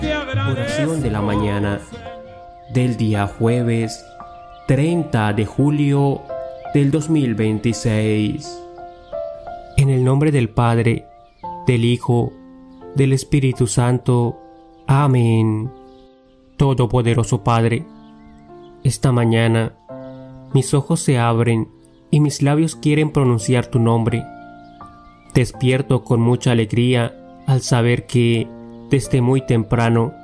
Oración de la mañana del día jueves 30 de julio del 2026. En el nombre del Padre, del Hijo, del Espíritu Santo. Amén. Todopoderoso Padre, esta mañana mis ojos se abren y mis labios quieren pronunciar tu nombre. Despierto con mucha alegría al saber que, desde muy temprano,